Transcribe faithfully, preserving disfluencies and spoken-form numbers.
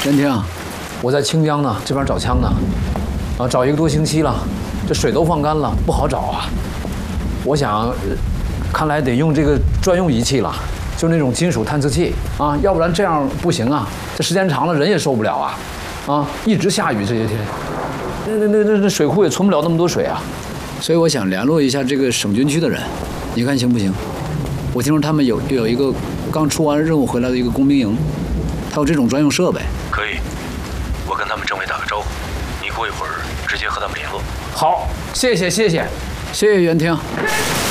任厅，我在清江呢，这边找枪呢，啊，找一个多星期了，这水都放干了，不好找啊。我想，看来得用这个专用仪器了，就那种金属探测器啊，要不然这样不行啊。这时间长了，人也受不了啊，啊，一直下雨这些天，那那那那那水库也存不了那么多水啊。所以我想联络一下这个省军区的人，你看行不行？我听说他们有有一个刚出完任务回来的一个工兵营，他有这种专用设备。 可以，我跟他们政委打个招呼，你过一会儿直接和他们联络。 好，谢谢谢谢，谢谢袁厅。